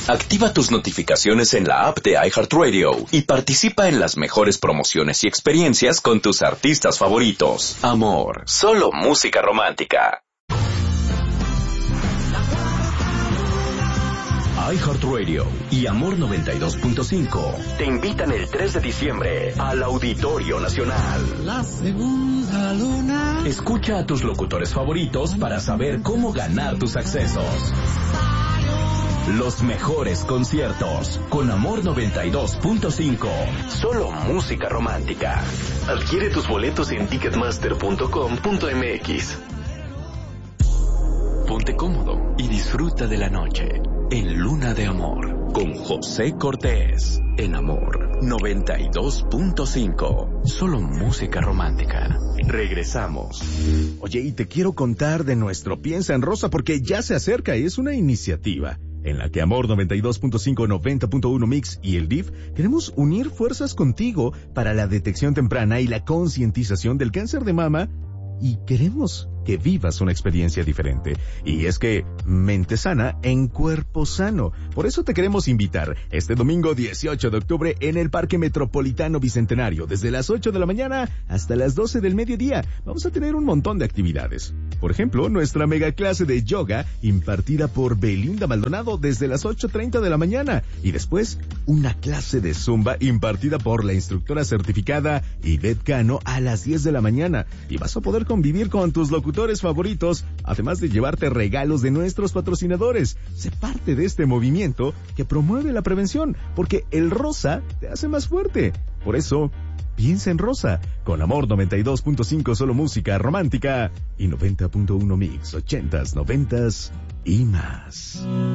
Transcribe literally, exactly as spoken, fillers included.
Activa tus notificaciones en la app de iHeartRadio y participa en las mejores promociones y experiencias con tus artistas favoritos. Amor, solo música romántica. iHeartRadio y Amor noventa y dos punto cinco te invitan el tres de diciembre al Auditorio Nacional. La segunda luna. Escucha a tus locutores favoritos para saber cómo ganar tus accesos. Los mejores conciertos con Amor noventa y dos punto cinco. Solo música romántica. Adquiere tus boletos en ticketmaster punto com punto m x. Ponte cómodo y disfruta de la noche en Luna de Amor con José Cortés en Amor noventa y dos punto cinco. Solo música romántica. Regresamos. Oye, y te quiero contar de nuestro Piensa en Rosa porque ya se acerca y es una iniciativa en la que Amor noventa y dos punto cinco, noventa punto uno Mix y el D I F queremos unir fuerzas contigo para la detección temprana y la concientización del cáncer de mama, y queremos que vivas una experiencia diferente. Y es que mente sana en cuerpo sano. Por eso te queremos invitar este domingo dieciocho de octubre en el Parque Metropolitano Bicentenario, desde las ocho de la mañana hasta las doce del mediodía. Vamos a tener un montón de actividades. Por ejemplo, nuestra mega clase de yoga impartida por Belinda Maldonado desde las ocho treinta de la mañana. Y después, una clase de zumba impartida por la instructora certificada Ivette Cano a las diez de la mañana. Y vas a poder convivir con tus locutores favoritos, además de llevarte regalos de nuestros patrocinadores. Sé parte de este movimiento que promueve la prevención, porque el rosa te hace más fuerte. Por eso, piensa en rosa, con Amor noventa y dos punto cinco, solo música romántica, y noventa punto uno Mix, ochentas, noventas y más.